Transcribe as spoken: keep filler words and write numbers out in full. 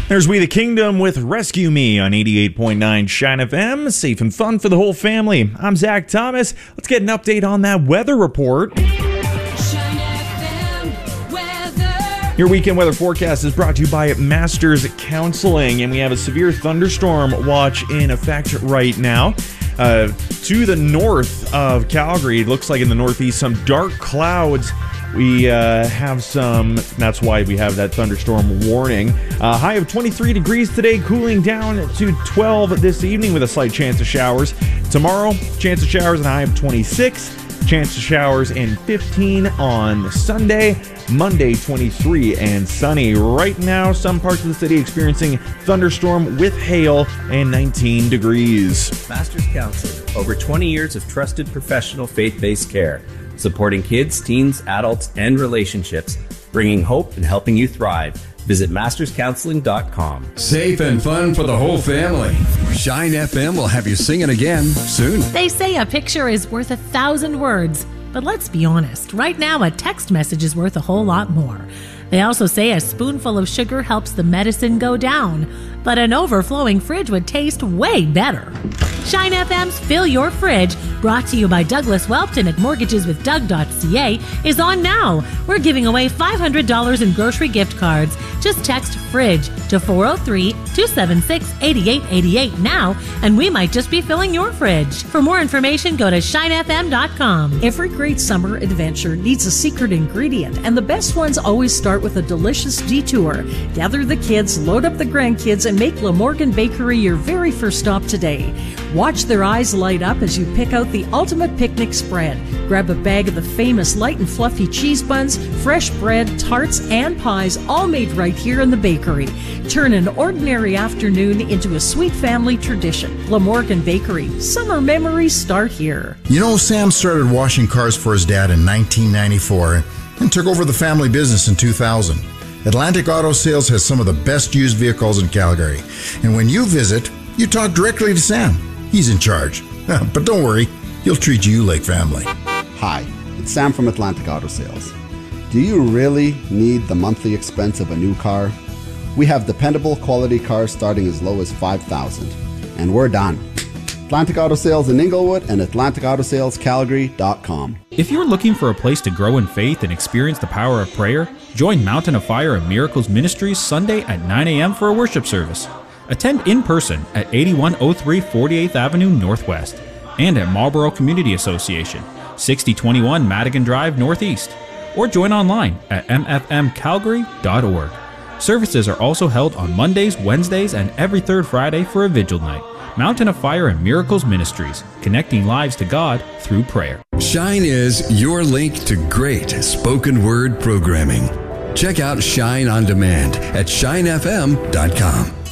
There's We the Kingdom with Rescue Me on eighty-eight point nine Shine F M. Safe and fun for the whole family. I'm Zach Thomas. Let's get an update on that weather report. Shine F M weather. Your weekend weather forecast is brought to you by Masters Counseling, and we have a severe thunderstorm watch in effect right now. Uh, to the north of Calgary, it looks like in the northeast, some dark clouds. We uh, have some, that's why we have that thunderstorm warning. Uh, high of twenty-three degrees today, cooling down to twelve this evening with a slight chance of showers. Tomorrow, chance of showers and a high of twenty-six. Chance of showers and fifteen on Sunday. Monday, twenty-three and sunny. Right now, some parts of the city experiencing thunderstorm with hail and nineteen degrees. Masters Counseling, over twenty years of trusted professional faith-based care, supporting kids, teens, adults, and relationships, bringing hope and helping you thrive. Visit masters counseling dot com. Safe and fun for the whole family. Shine F M will have you singing again soon. They say a picture is worth a thousand words, but let's be honest. Right now, a text message is worth a whole lot more. They also say a spoonful of sugar helps the medicine go down, but an overflowing fridge would taste way better. Shine F M's Fill Your Fridge, brought to you by Douglas Welpton at mortgages with doug dot c a, is on now. We're giving away five hundred dollars in grocery gift cards. Just text FRIDGE to four oh three, two seven six, eight eight eight eight now, and we might just be filling your fridge. For more information, go to shine f m dot com. Every great summer adventure needs a secret ingredient, and the best ones always start with a delicious detour. Gather the kids, load up the grandkids, and make Glamorgan Bakery your very first stop today. Watch their eyes light up as you pick out the ultimate picnic spread. Grab a bag of the famous light and fluffy cheese buns, fresh bread, tarts, and pies, all made right here in the bakery. Turn an ordinary afternoon into a sweet family tradition. Glamorgan Bakery. Summer memories start here. You know, Sam started washing cars for his dad in nineteen ninety-four and took over the family business in two thousand. Atlantic Auto Sales has some of the best used vehicles in Calgary. And when you visit, you talk directly to Sam. He's in charge. But don't worry, he'll treat you like family. Hi, it's Sam from Atlantic Auto Sales. Do you really need the monthly expense of a new car? We have dependable quality cars starting as low as five thousand dollars. And we're done. Atlantic Auto Sales in Inglewood and atlantic auto sales calgary dot com. If you're looking for a place to grow in faith and experience the power of prayer, join Mountain of Fire and Miracles Ministries Sunday at nine a.m. for a worship service. Attend in person at eighty-one oh three forty-eighth Avenue Northwest and at Marlborough Community Association, sixty twenty-one Madigan Drive Northeast, or join online at m f m calgary dot org. Services are also held on Mondays, Wednesdays, and every third Friday for a vigil night. Mountain of Fire and Miracles Ministries, connecting lives to God through prayer. Shine is your link to great spoken word programming. Check out Shine on Demand at shine f m dot com.